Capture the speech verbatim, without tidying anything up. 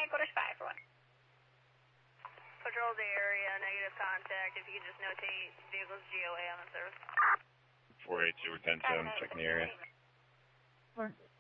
headquarters five for one. Patrol the area, negative contact. If you could just notate vehicles G O A on the service. four eight two, ten seven, checking the area. Four.